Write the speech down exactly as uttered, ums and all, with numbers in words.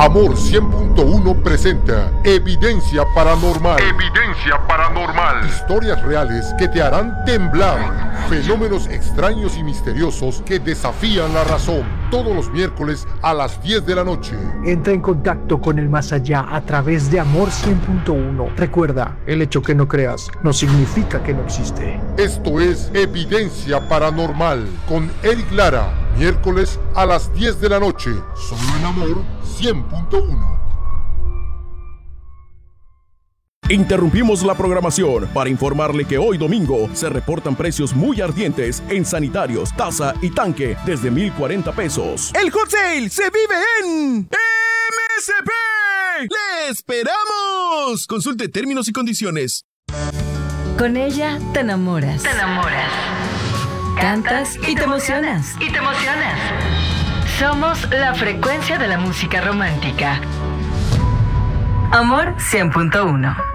Amor cien punto uno presenta Evidencia Paranormal. Evidencia Paranormal. Historias reales que te harán temblar. Fenómenos extraños y misteriosos que desafían la razón. Todos los miércoles a las diez de la noche. Entra en contacto con el más allá a través de Amor cien punto uno. Recuerda, el hecho que no creas no significa que no existe. Esto es Evidencia Paranormal con Eric Lara. Miércoles a las diez de la noche. Solo en Amor cien punto uno. Interrumpimos la programación para informarle que hoy domingo se reportan precios muy ardientes en sanitarios, taza y tanque desde mil cuarenta pesos. ¡El hot sale se vive en M S P! ¡Le esperamos! Consulte términos y condiciones. Con ella te enamoras. Te enamoras. Cantas y, y te emocionas. Y te emocionas. Somos la frecuencia de la música romántica. Amor cien punto uno.